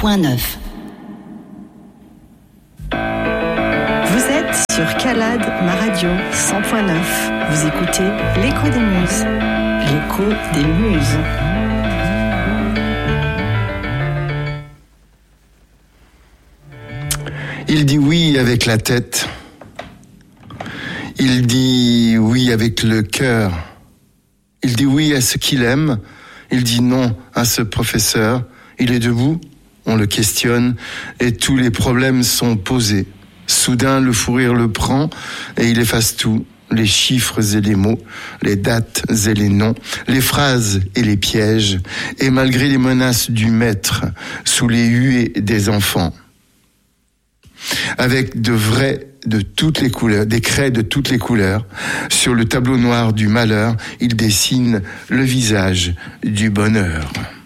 100.9. Vous êtes sur Calade, ma radio 100.9. Vous écoutez l'écho des muses. L'écho des muses. Il dit oui avec la tête. Il dit oui avec le cœur. Il dit oui à ce qu'il aime. Il dit non à ce professeur. Il est debout, on le questionne et tous les problèmes sont posés. Soudain, le fou rire le prend et il efface tout. Les chiffres et les mots, les dates et les noms, les phrases et les pièges. Et malgré les menaces du maître, sous les huées des enfants, avec de toutes les couleurs, des craies de toutes les couleurs, sur le tableau noir du malheur, il dessine le visage du bonheur.